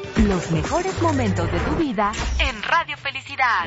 Los mejores momentos de tu vida en Radio Felicidad.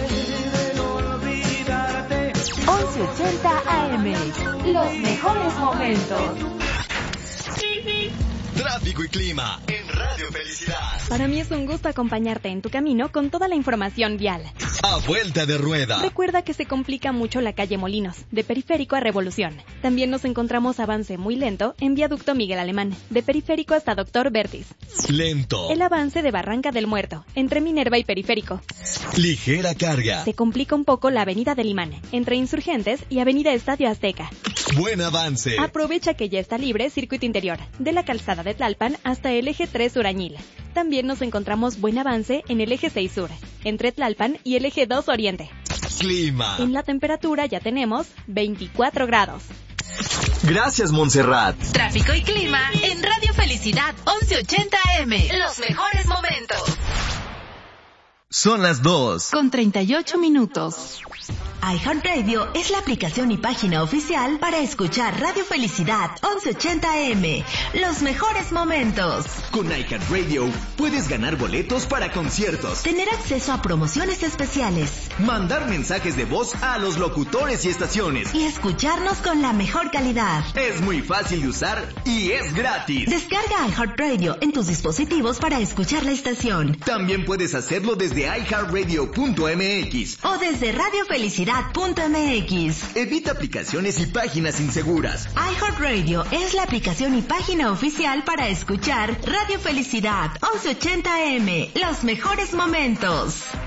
1180 AM. Los mejores momentos. Tráfico y clima en Radio Felicidad. Para mí es un gusto acompañarte en tu camino con toda la información vial. A vuelta de rueda. Recuerda que se complica mucho la calle Molinos, de Periférico a Revolución. También nos encontramos avance muy lento en Viaducto Miguel Alemán, de Periférico hasta Doctor Bertis. Lento. El avance de Barranca del Muerto, entre Minerva y Periférico. Ligera carga. Se complica un poco la Avenida del Imán, entre Insurgentes y Avenida Estadio Azteca. Buen avance. Aprovecha que ya está libre circuito interior, de la calzada de Tlalpan hasta el eje 3 Sur Añil. También nos encontramos buen avance en el eje 6 Sur, entre Tlalpan y el eje 2 Oriente. Clima. En la temperatura ya tenemos 24 grados. Gracias, Montserrat. Tráfico y clima en Radio Felicidad 1180 AM. Los mejores momentos. Son las 2. Con 38 minutos. iHeartRadio es la aplicación y página oficial para escuchar Radio Felicidad 1180 AM. Los mejores momentos. Con iHeartRadio puedes ganar boletos para conciertos, Tener acceso a promociones especiales mandar mensajes de voz a los locutores y estaciones. y escucharnos con la mejor calidad. Es muy fácil de usar y es gratis. Descarga iHeartRadio en tus dispositivos para escuchar la estación También puedes hacerlo desde iHeartRadio.mx. o desde radiofelicidad.mx. Evita aplicaciones y páginas inseguras. iHeartRadio es la aplicación y página oficial para escuchar Radio Felicidad 1180 AM. Los mejores momentos.